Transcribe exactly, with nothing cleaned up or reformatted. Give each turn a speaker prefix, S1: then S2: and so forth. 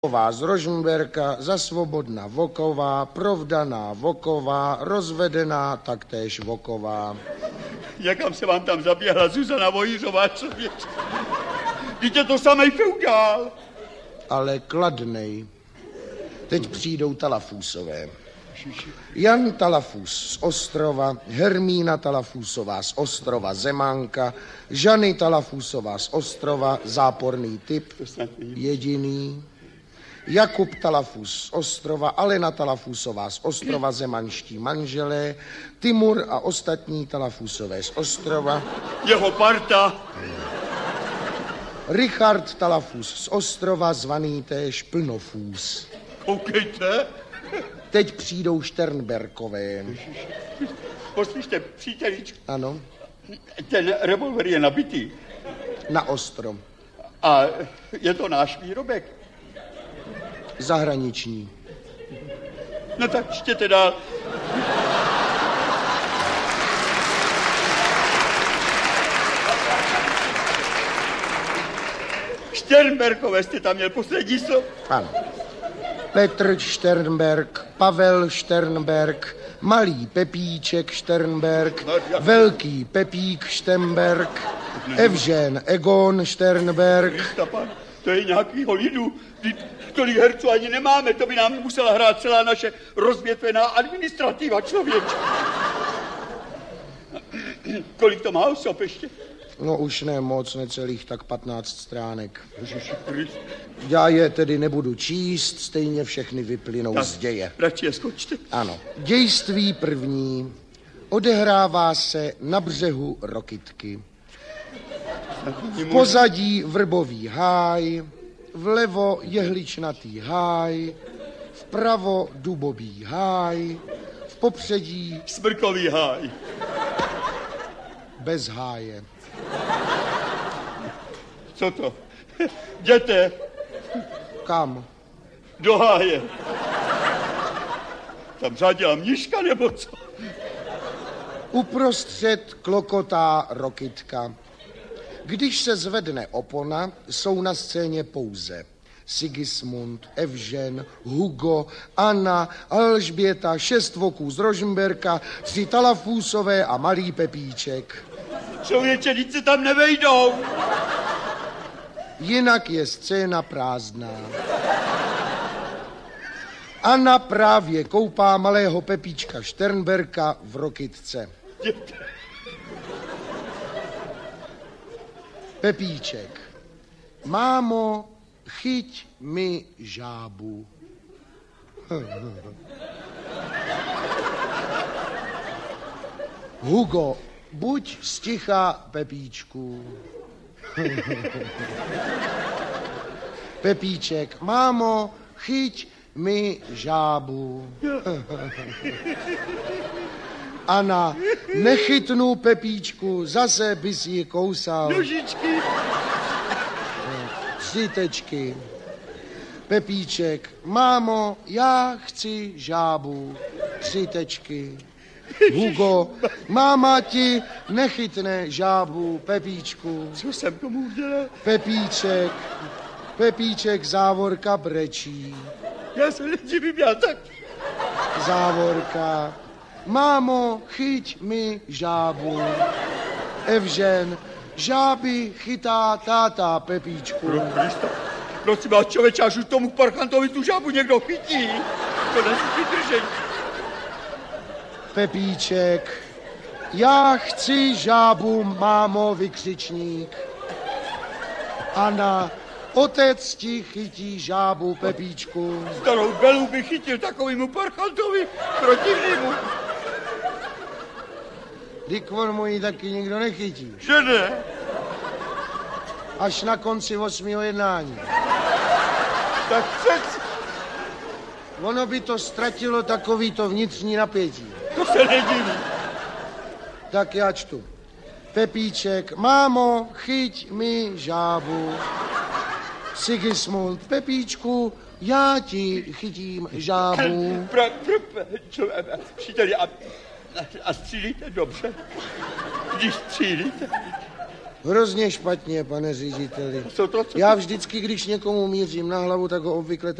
S1: Voková z Rožmberka, za svobodna Voková, provdaná Voková, rozvedená taktéž Voková.
S2: Jakam se vám tam zaběhla Zuzana Vojířová, člověče? Vždyť je to samej feudál.
S1: Ale kladnej. Teď přijdou Talafusové. Jan Talafus z Ostrova, Hermína Talafusová z Ostrova, Zemánka, Žany Talafusová z Ostrova, záporný typ, jediný. Jakub Talafus z Ostrova, Alena Talafusová z Ostrova, zemanští manželé, Timur a ostatní Talafusové z Ostrova.
S2: Jeho parta.
S1: Richard Talafus z Ostrova, zvaný též Plnofůs.
S2: Koukejte.
S1: Teď přijdou Šternberkové.
S2: Poslyšte, příteličku.
S1: Ano.
S2: Ten revolver je nabitý.
S1: Na ostro.
S2: A je to náš výrobek?
S1: Zahraniční.
S2: No tak čtěte dál. Šternberkové jste tam měl poslední slovo?
S1: Ano. Petr Šternberk, Pavel Šternberk, malý Pepíček Šternberk, velký Pepík Šternberk, Evžen Egon Šternberk.
S2: To je nějakýho lidu. Tolik herců ani nemáme, to by nám musela hrát celá naše rozvětvená administrativa, člověče. Kolik to má osob ještě?
S1: No už ne moc, necelých tak patnáct stránek. Já je tedy nebudu číst, stejně všechny vyplynou
S2: tak,
S1: z děje.
S2: Radši je skočte.
S1: Ano. Dějství první odehrává se na břehu Rokytky. V pozadí vrbový háj, vlevo jehličnatý háj, vpravo dubový háj, v popředí
S2: smrkový háj.
S1: Bez háje.
S2: Co to? Jděte.
S1: Kam?
S2: Do háje. Tam řádila mniška nebo co?
S1: Uprostřed klokotá Rokytka. Když se zvedne opona, jsou na scéně pouze Sigismund, Evžen, Hugo, Anna, Alžběta, šest voků z Rožmberka, tři Talafusové a malý Pepíček.
S2: Člověče, vždyť se tam nevejdou.
S1: Jinak je scéna prázdná. Anna právě koupá malého Pepíčka Šternberka v Rokytce. Pepíček. Mámo, chyť mi žábu. Hugo, buď sticha, Pepíčku. Pepíček. Mámo, chyť mi žábu. Ana, nechytnu, Pepíčku, zase bys ji kousal.
S2: Nožičky.
S1: Tři tečky. Pepíček, mámo, já chci žábu. Tři tečky. Hugo, máma ti nechytne žábu, Pepíčku.
S2: Co jsem tomu udělal?
S1: Pepíček, Pepíček, závorka brečí.
S2: Já se nedivím, já tak.
S1: Závorka. Mámo, chyť mi žábu. Evžen, žáby chytá táta, Pepíčku.
S2: Pro Krista, prosím vás, člověče, až už tomu parchantovi tu žábu někdo chytí. To není vydržení.
S1: Pepíček, já chci žábu, mámo, vykřičník. Anna, otec ti chytí žábu, Pepíčku.
S2: Starou Belu by chytil takovýmu parchantovi protivnému.
S1: Dyk on mu ji taky nikdo nechytí.
S2: Že ne?
S1: Až na konci osmého jednání.
S2: Tak přeci.
S1: Ono by to ztratilo takovýto vnitřní napětí.
S2: To se nedivím.
S1: Tak já čtu. Pepíček, mámo, chyť mi žábu. Sigismund, Pepíčku, já ti chytím žábu.
S2: Pro, pro, čo, příteli, a, a střílíte dobře? Když střílíte?
S1: Hrozně špatně, pane řediteli.
S2: Co to, co
S1: Já vždycky, když někomu mířím na hlavu, tak ho obvykle